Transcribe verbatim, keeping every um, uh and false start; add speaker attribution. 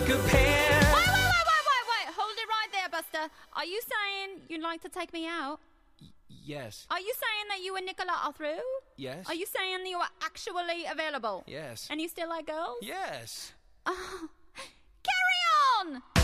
Speaker 1: a pair.
Speaker 2: Wait, wait, wait, wait, wait, wait. Hold it right there, Buster. Are you saying you'd like to take me out?
Speaker 1: Yes.
Speaker 2: Are you saying that you and Nicola are through?
Speaker 1: Yes.
Speaker 2: Are you saying that you are actually available?
Speaker 1: Yes.
Speaker 2: And you still like girls?
Speaker 1: Yes.
Speaker 2: Carry on!